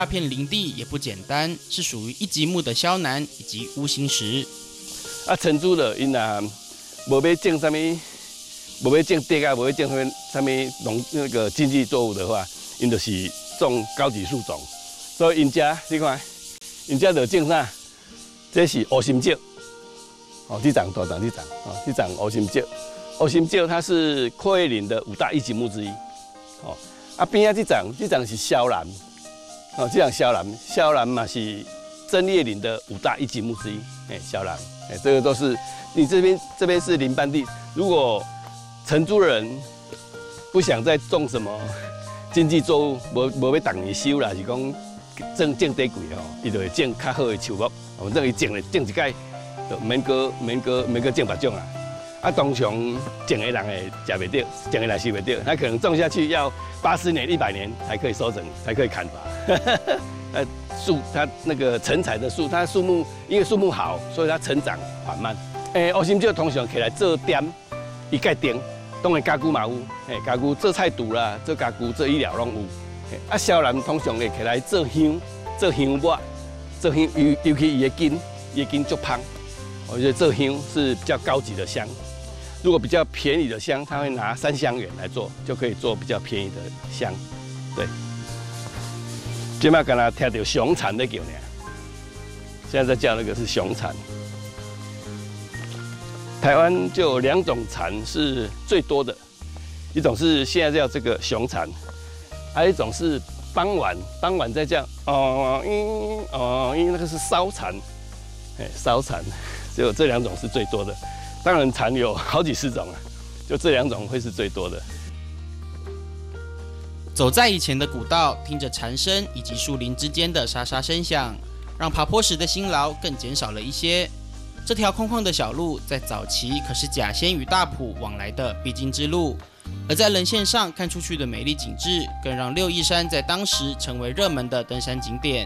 大片林地也不简单，是属于一级木的肖楠以及乌心石。 承租的因啊，无要种啥物，无要种地啊，无要种啥物那个经济作物的话，因就是种高级树种。所以因家你看，因家就种啥？这是乌心石，这长大长这长，这长乌心石。乌心石它是阔叶林的5大一级木之一。边啊这长是肖楠。这样肖楠嘛是针叶林的5大一级木之一，肖楠，这个都是你这边是林班地，如果承租人不想再种什么经济作物，无要当年收啦，是讲种地贵伊就会种较好的树木，反正伊种一届，就免个种别种啊。通常种的人会吃袂到，种的人收袂到，他可能种下去要80年、100年才可以收成，才可以砍伐。树它那个成材的树，它树木因为树木好，所以它成长缓慢。乌心石通常起来做店，伊盖店，当然家具嘛有，家具做菜厨啦，做家具做医疗拢有。肖楠通常会起来做香，做香抹，做香尤其伊的根足香，我觉得做香是比较高级的香。如果比较便宜的香，他会拿3香元来做，就可以做比较便宜的香。对，今麦刚才听到熊蝉在叫呢，现在在叫那个是熊蝉。台湾就有2种蝉是最多的，一种是现在叫这个熊蝉，还有一种是傍晚在叫那个是烧蝉，烧蝉，只有这2种是最多的。当然，蝉有好几十种啊，就这2种会是最多的。 走在以前的古道，听着蝉声以及树林之间的沙沙声响，让爬坡时的辛劳更减少了一些。这条空旷的小路，在早期可是甲仙与大埔往来的必经之路，而在人线上看出去的美丽景致，更让六义山在当时成为热门的登山景点。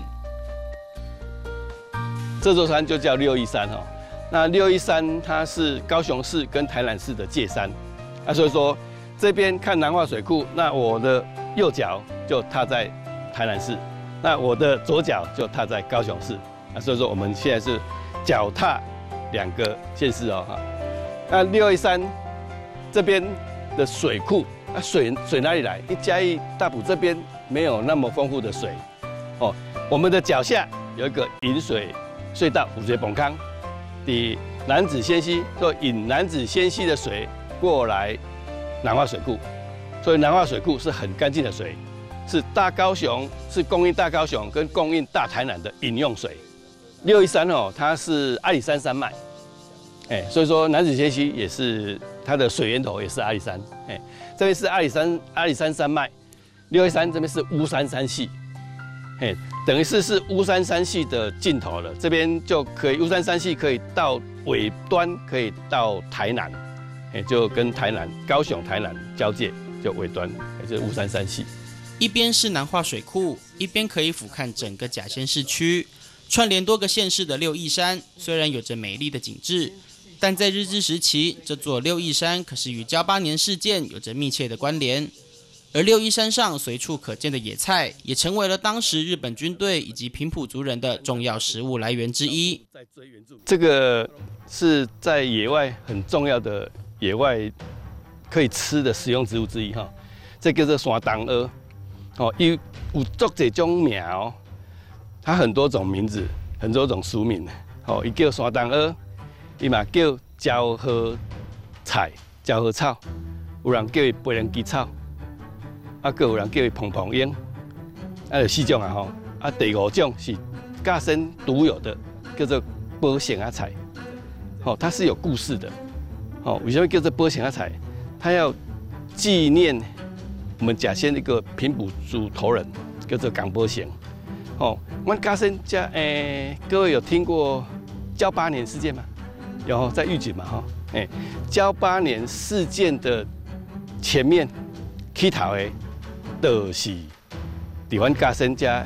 这座山就叫六义山哈。那六义山它是高雄市跟台南市的界山，所以说这边看南化水库，那我的右脚就踏在台南市，那我的左脚就踏在高雄市，所以说我们现在是脚踏2个县市哈。那六义山这边的水库，水哪里来？嘉义大埔这边没有那么丰富的水，我们的脚下有一个引水隧道五节崩坑。以楠梓仙溪，就引楠梓仙溪的水过来南化水库，所以南化水库是很干净的水，是大高雄，是供应大高雄跟供应大台南的饮用水。六义山它是阿里山山脉，所以说楠梓仙溪也是它的水源头也是阿里山，这边是阿里山山脉，六义山这边是乌山山系，等于是乌山山系的尽头了，这边就可以乌山山系可以到尾端，可以到台南，就跟高雄台南交界，就尾端，就是乌山山系。 一边是南化水库，一边可以俯瞰整个甲仙市区，串联多个县市的六义山，虽然有着美丽的景致，但在日治时期，这座六义山可是与交8年事件有着密切的关联。而六义山上随处可见的野菜，也成为了当时日本军队以及平埔族人的重要食物来源之一。 这个是在野外很重要的野外可以吃的食用植物之一哈，这叫做山东蚵，有足这种名它很多种名字，很多种俗名，伊叫山东蚵，伊嘛叫椒禾菜、椒禾草，有人叫伊白莲枝草。各有人叫伊蓬蓬樱，有4种第5种是甲仙独有的，叫做保仙仔菜，它是有故事的，为什么叫做保仙仔菜？它要纪念我们甲仙的一个平埔族头人，叫做港保仙。我们甲仙各位有听过交8年事件吗？有在玉井嘛交8年事件的前面起头的。就是伫阮甲仙遮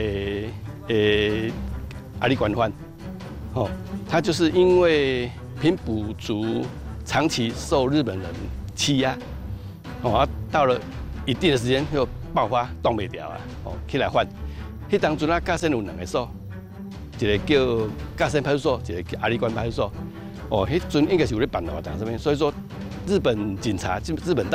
阿里关番，他就是因为平埔族长期受日本人欺压，到了一定的时间又爆发动袂掉起来反， 迄当阵啊，嘉山有2个所，一个叫嘉山派出所，一个叫阿里关派出所。哦，迄阵应该是有咧办活动什么，所以说日本警察、日本